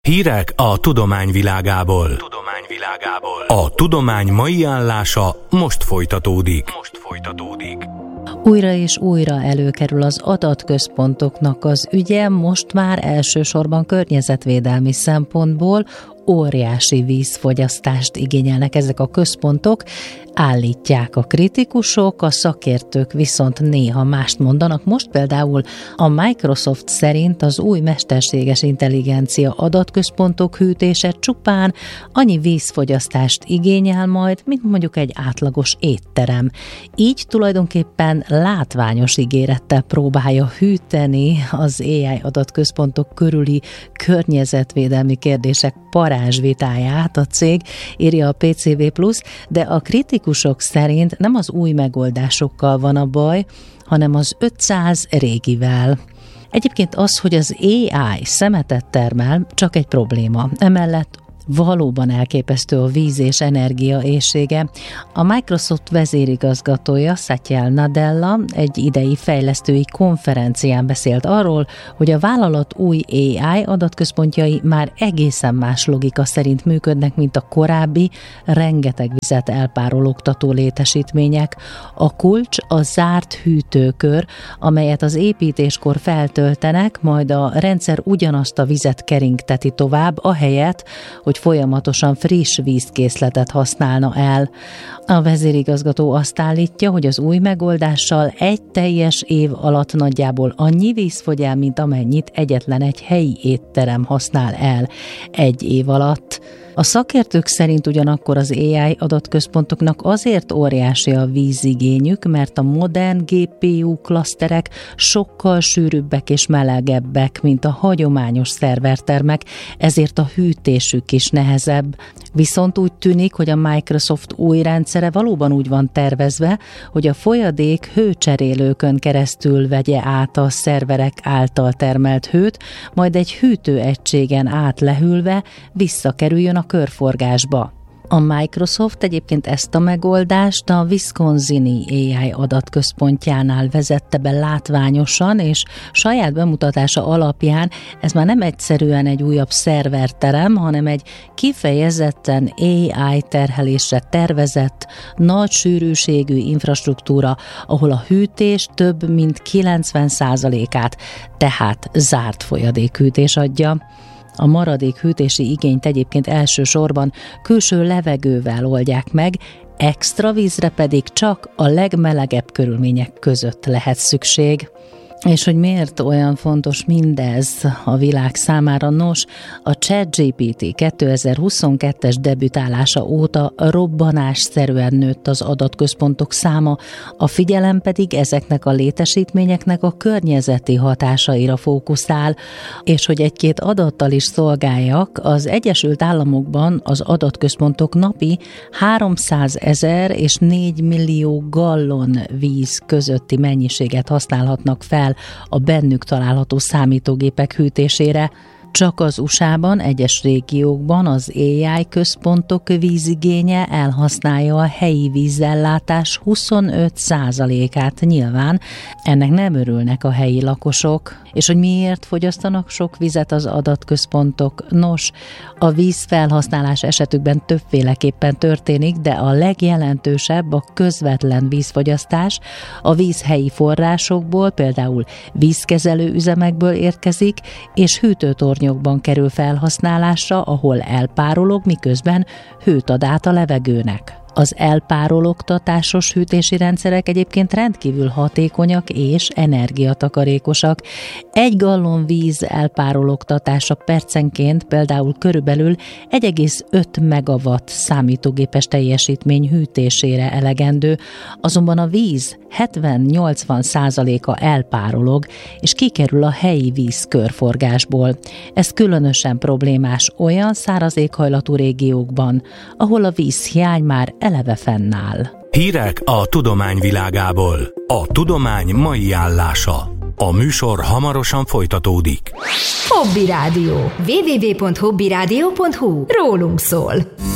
Hírek a tudomány világából. A tudomány mai állása most folytatódik. Újra és újra előkerül az adatközpontoknak az ügye, most már elsősorban környezetvédelmi szempontból óriási vízfogyasztást igényelnek ezek a központok, állítják a kritikusok, a szakértők viszont néha mást mondanak. Most például a Microsoft szerint az új mesterséges intelligencia adatközpontok hűtése csupán annyi vízfogyasztást igényel majd, mint mondjuk egy átlagos étterem. Így tulajdonképpen látványos ígérettel próbálja hűteni az AI adatközpontok körüli környezetvédelmi kérdések parázsvitáját a cég, írja a PCV+, de a kritikusok szerint nem az új megoldásokkal van a baj, hanem az 500 régivel. Egyébként az, hogy az AI szemetet termel, csak egy probléma. Emellett valóban elképesztő a víz és energia éhsége. A Microsoft vezérigazgatója, Satya Nadella egy idei fejlesztői konferencián beszélt arról, hogy a vállalat új AI adatközpontjai már egészen más logika szerint működnek, mint a korábbi, rengeteg vizet elpárologtató létesítmények. A kulcs a zárt hűtőkör, amelyet az építéskor feltöltenek, majd a rendszer ugyanazt a vizet keringteti tovább, ahelyett, hogy folyamatosan friss vízkészletet használna el. A vezérigazgató azt állítja, hogy az új megoldással egy teljes év alatt nagyjából annyi víz fogy el, mint amennyit egyetlen egy helyi étterem használ el egy év alatt. A szakértők szerint ugyanakkor az AI adatközpontoknak azért óriási a vízigényük, mert a modern GPU klaszterek sokkal sűrűbbek és melegebbek, mint a hagyományos szervertermek, ezért a hűtésük is nehezebb. Viszont úgy tűnik, hogy a Microsoft új rendszere valóban úgy van tervezve, hogy a folyadék hőcserélőkön keresztül vegye át a szerverek által termelt hőt, majd egy hűtőegységen át lehűlve visszakerüljön a körforgásba. A Microsoft egyébként ezt a megoldást a Wisconsini AI adatközpontjánál vezette be látványosan, és saját bemutatása alapján ez már nem egyszerűen egy újabb szerverterem, hanem egy kifejezetten AI terhelésre tervezett, nagy sűrűségű infrastruktúra, ahol a hűtés több mint 90%-át, tehát zárt folyadékhűtés adja. A maradék hűtési igényt egyébként elsősorban külső levegővel oldják meg, extra vízre pedig csak a legmelegebb körülmények között lehet szükség. És hogy miért olyan fontos mindez a világ számára? Nos, a ChatGPT 2022-es debütálása óta robbanásszerűen nőtt az adatközpontok száma, a figyelem pedig ezeknek a létesítményeknek a környezeti hatásaira fókuszál, és hogy egy-két adattal is szolgáljak, az Egyesült Államokban az adatközpontok napi 300 000 és 4 millió gallon víz közötti mennyiséget használhatnak fel a bennük található számítógépek hűtésére. Csak az USA-ban, egyes régiókban az AI központok vízigénye elhasználja a helyi vízellátás 25%-át nyilván. Ennek nem örülnek a helyi lakosok. És hogy miért fogyasztanak sok vizet az adatközpontok? Nos, a vízfelhasználás esetükben többféleképpen történik, de a legjelentősebb a közvetlen vízfogyasztás. A víz helyi forrásokból, például vízkezelő üzemekből érkezik, és hűtőtornyokban kerül felhasználásra, ahol elpárolog, miközben hőt ad át a levegőnek. Az elpárologtatásos hűtési rendszerek egyébként rendkívül hatékonyak és energiatakarékosak. 1 gallon víz elpárologtatása percenként például körülbelül 1,5 megawatt számítógépes teljesítmény hűtésére elegendő, azonban a víz 70-80%-a elpárolog, és kikerül a helyi vízkörforgásból. Ez különösen problémás olyan száraz éghajlatú régiókban, ahol a vízhiány már eleve fennáll. Hírek a tudomány világából. A tudomány mai állása. A műsor hamarosan folytatódik. Hobby Rádió. www.hobbyradio.hu. Rólunk szól.